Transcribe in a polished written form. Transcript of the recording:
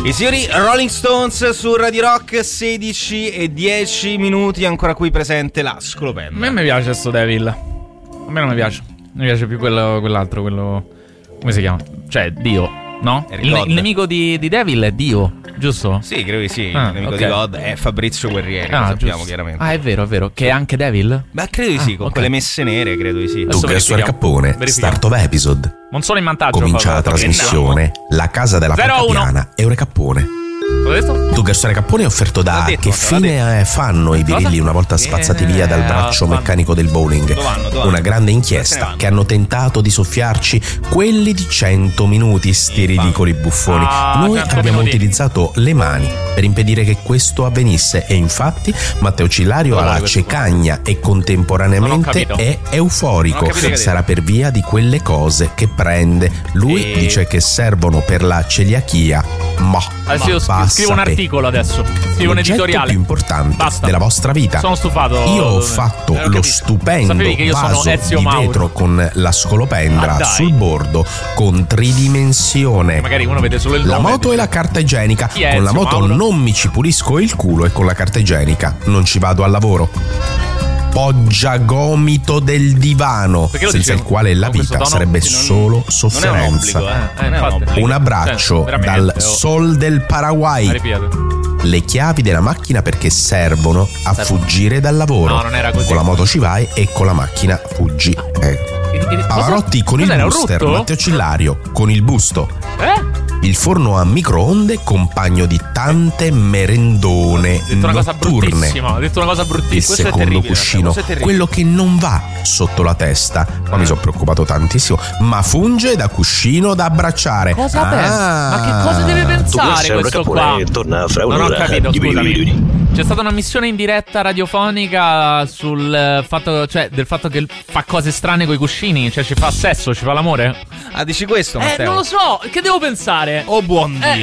I signori Rolling Stones su Radio Rock, 16:10, ancora qui presente la Scolopendra. A me mi piace sto Devil. A me non mi piace. Mi piace più quell'altro, quello... Come si chiama? Cioè, Dio, no? Il nemico di Devil è Dio, giusto? Sì, credo di sì. Il nemico di God è Fabrizio Guerrieri, lo sappiamo giusto. Chiaramente. Ah, è vero. Che è anche Devil? Ma credo di sì, con quelle messe nere, credo di sì. Dunque, Suore Cappone, start of episode. Non sono in vantaggio. Comincia la trasmissione La casa della porca piana e Ore Cappone. L'ho detto? Tu, Suore Cappone, è offerto da detto, che fine fanno i birilli una volta spazzati via dal braccio meccanico del bowling? Dove Una grande inchiesta che hanno tentato di soffiarci quelli di 100 minuti, sti ridicoli buffoni. Noi 100 abbiamo minuti. utilizzato le mani per impedire che questo avvenisse e infatti Matteo Cillario ha la cecagna e contemporaneamente è euforico. Sarà per via di quelle cose che prende. Lui dice che servono per la celiachia. Adesso io scrivo un articolo adesso. Scrivo un editoriale più importante Basta. della vostra vita. Sono stufato. Io ho fatto lo stupendo Sapevi che io sono vaso Ezio di Mauro vetro con la scolopendra dai. sul bordo con tridimensione. Magari uno vede solo il La nome. moto e la carta igienica. Chi è Con la Ezio moto Mauro? non mi ci pulisco il culo e con la carta igienica non ci vado al lavoro. Poggiagomito del divano, Perché lo senza dicevo? il quale la Con questo vita tono? sarebbe Sì, solo sofferenza. Non è un obbligo, non è un infatti. obbligo. Un abbraccio veramente, dal Sol del Paraguay. Ripeto. Le chiavi della macchina perché servono a fuggire dal lavoro. No, non era così. Con la moto ci vai e con la macchina fuggi. Pavarotti con il Cos'era, un booster, rutto? Matteo Cillario con il busto. Il forno a microonde compagno di tante merendone Ho detto una cosa notturne. bruttissima. Ho detto una cosa Il bruttissima. è secondo terribile, cuscino, questo è terribile. quello che non va sotto la testa. Ma mi sono preoccupato tantissimo. Ma funge da cuscino da abbracciare. Cosa pensa? Ma che cosa deve pensare questo qua? Torna fra Non ho un'ora. capito, scusami. C'è stata una missione in diretta radiofonica sul fatto, cioè, del fatto che fa cose strane coi cuscini. Cioè, ci fa sesso, ci fa l'amore. Ah, dici questo, Matteo? Non lo so, che devo pensare? Oh, buon Dio.